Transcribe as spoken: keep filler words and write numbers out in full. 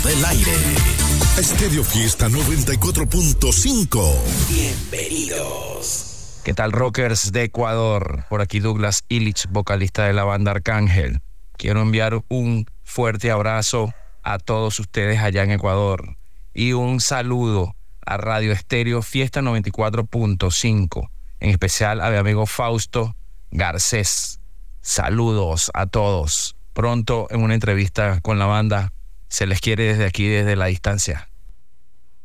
del aire. Estéreo Fiesta noventa y cuatro punto cinco. Bienvenidos. ¿Qué tal, rockers de Ecuador? Por aquí Douglas Illich, vocalista de la banda Arcángel. Quiero enviar un fuerte abrazo a todos ustedes allá en Ecuador y un saludo a Radio Estéreo Fiesta noventa y cuatro punto cinco, en especial a mi amigo Fausto Garcés. Saludos a todos. Pronto en una entrevista con la banda. Se les quiere desde aquí, desde la distancia.